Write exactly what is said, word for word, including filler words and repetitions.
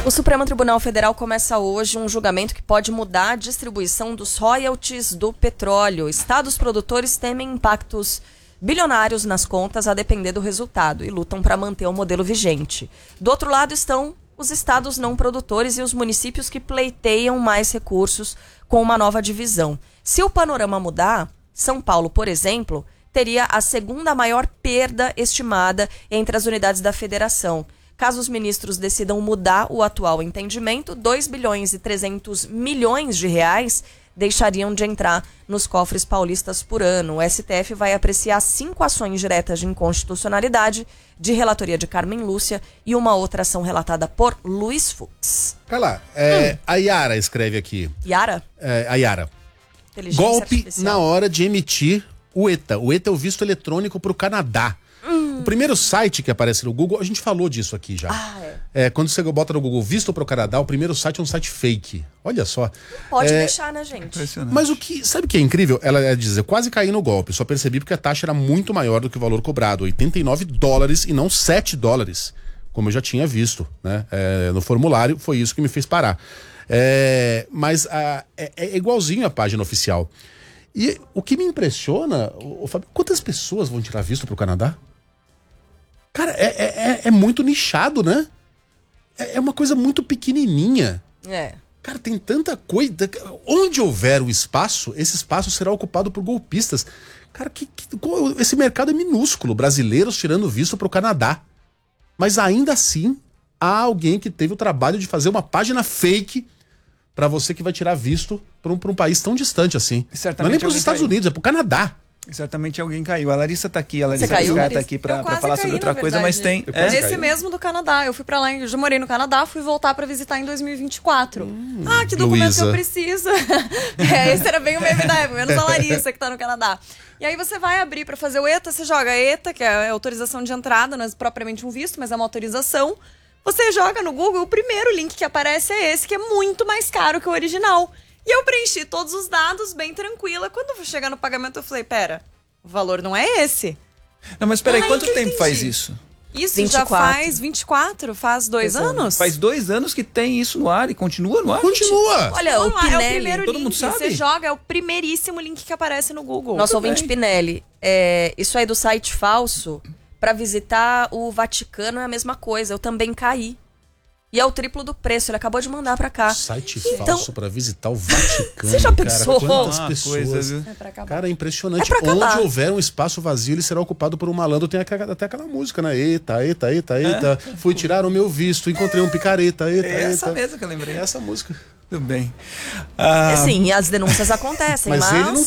O Supremo Tribunal Federal começa hoje um julgamento que pode mudar a distribuição dos royalties do petróleo. Estados produtores temem impactos bilionários nas contas a depender do resultado e lutam para manter o modelo vigente. Do outro lado estão os estados não produtores e os municípios que pleiteiam mais recursos com uma nova divisão. Se o panorama mudar, São Paulo, por exemplo, teria a segunda maior perda estimada entre as unidades da federação. Caso os ministros decidam mudar o atual entendimento, dois bilhões e trezentos milhões de reais deixariam de entrar nos cofres paulistas por ano. O S T F vai apreciar cinco ações diretas de inconstitucionalidade, de relatoria de Carmen Lúcia e uma outra ação relatada por Luiz Fux. Calma, é, hum. a Yara escreve aqui. Yara? É, a Yara. Golpe artificial. Na hora de emitir o ETA. O ETA é o visto eletrônico para o Canadá. Hum. O primeiro site que aparece no Google, a gente falou disso aqui já. Ah, é. É, quando você bota no Google visto para o Canadá, o primeiro site é um site fake. Olha só. Pode é, deixar, né, gente? Mas o que, sabe o que é incrível? Ela diz, eu quase caí no golpe, só percebi porque a taxa era muito maior do que o valor cobrado, oitenta e nove dólares e não sete dólares, como eu já tinha visto, né? É, no formulário, foi isso que me fez parar. É, mas a, é, é igualzinho a página oficial. E o que me impressiona, o, o Fábio, quantas pessoas vão tirar visto para o Canadá? Cara, é, é, é muito nichado, né? É, é uma coisa muito pequenininha. É. Cara, tem tanta coisa. Onde houver o espaço, esse espaço será ocupado por golpistas. Cara, que, que, esse mercado é minúsculo. Brasileiros tirando visto para o Canadá. Mas ainda assim, há alguém que teve o trabalho de fazer uma página fake para você que vai tirar visto para um, um país tão distante assim. Não é nem para os Estados Unidos, é para o Canadá. Certamente alguém caiu. A Larissa tá aqui, a Larissa caiu, tá aqui pra, pra falar caí, sobre outra coisa, mas tem... É? Esse mesmo do Canadá. Eu fui pra lá, eu já morei no Canadá, fui voltar pra visitar em dois mil e vinte e quatro. Hum, ah, que documento Luísa. que eu preciso. É, esse era bem o meme da época, menos a Larissa que tá no Canadá. E aí você vai abrir pra fazer o ETA, você joga ETA, que é a autorização de entrada, não é propriamente um visto, mas é uma autorização. Você joga no Google, o primeiro link que aparece é esse, que é muito mais caro que o original. E eu preenchi todos os dados bem tranquila. Quando eu fui chegar no pagamento, eu falei, pera... O valor não é esse. Não, mas peraí, Ai, quanto tempo entendi. faz isso? Isso vinte e já quatro. faz vinte e quatro? Faz dois Exato. anos? Faz dois anos que tem isso no ar e continua no ar? Continua! Olha, o Vamos lá, é o Pinelli... primeiro todo link. mundo sabe? Você joga, é o primeiríssimo link que aparece no Google. Nosso Tudo ouvinte bem. Pinelli, é, isso aí do site falso, pra visitar o Vaticano é a mesma coisa. Eu também caí. E é o triplo do preço, ele acabou de mandar pra cá. Site Então- falso para visitar o Vaticano. Você já pensou? Cara, quantas Ah, pessoas? coisa, viu? É pra acabar. Cara, é impressionante. É pra acabar. Onde houver um espaço vazio, ele será ocupado por um malandro. Tem até aquela música, né? Eita, eita, eita, eita. Fui tirar o meu visto, encontrei um picareta. Eita, É essa eita. mesmo que eu lembrei. É essa música. Tudo bem. Ah, Sim, as denúncias acontecem, Mas mas... ele não